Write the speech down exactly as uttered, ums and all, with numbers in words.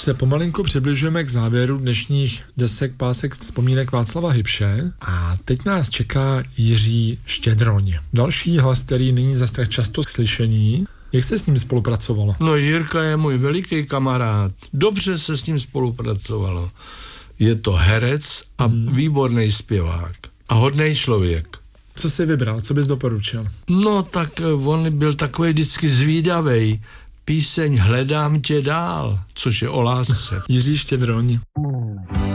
se pomalinku přibližujeme k závěru dnešních desek pásek vzpomínek Václava Hybše a teď nás čeká Jiří Štědroň. Další hlas, který není zas tak často slyšený. Jak se s ním spolupracovalo? No Jirka je můj veliký kamarád. Dobře se s ním spolupracovalo. Je to herec a hmm. výborný zpěvák. A hodnej člověk. Co jsi vybral? Co bys doporučil? No tak on byl takový vždycky zvídavej. Píseň Hledám tě dál, což je o lásce. Jiří Štědroň.